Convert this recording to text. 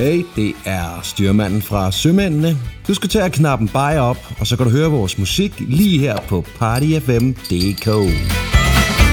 Hey, det er styrmanden fra Sømændene. Du skal til at knappe en bajer op, og så kan du høre vores musik lige her på partyfm.dk.